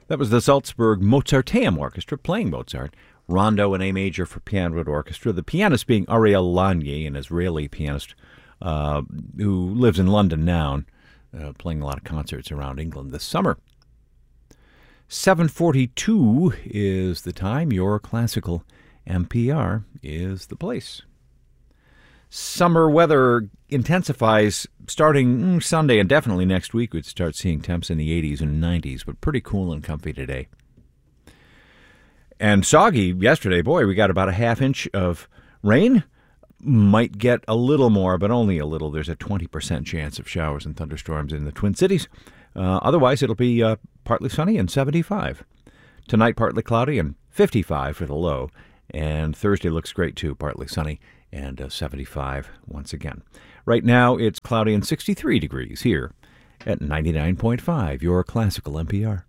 That was the Salzburg Mozarteum Orchestra playing Mozart, Rondo in A major for piano and orchestra. The pianist being Ariel Lanye, an Israeli pianist who lives in London now, playing a lot of concerts around England this summer. 7:42 is the time. Your classical NPR is the place. Summer weather intensifies starting Sunday and definitely next week. We'd start seeing temps in the 80s and 90s, but pretty cool and comfy today. And soggy yesterday. Boy, we got about a half inch of rain. Might get a little more, but only a little. There's a 20% chance of showers and thunderstorms in the Twin Cities. Otherwise, it'll be partly sunny and 75. Tonight, partly cloudy and 55 for the low. And Thursday looks great, too. Partly sunny and 75 once again. Right now, it's cloudy and 63 degrees here at 99.5, your classical NPR.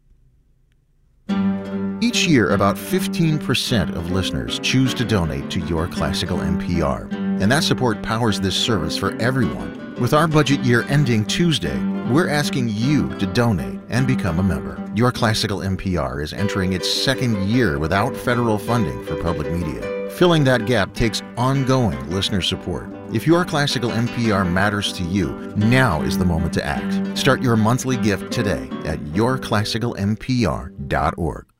Each year, about 15% of listeners choose to donate to Your Classical NPR, and that support powers this service for everyone. With our budget year ending Tuesday, we're asking you to donate and become a member. Your Classical NPR is entering its second year without federal funding for public media. Filling that gap takes ongoing listener support. If Your Classical NPR matters to you, now is the moment to act. Start your monthly gift today at yourclassicalnpr.org.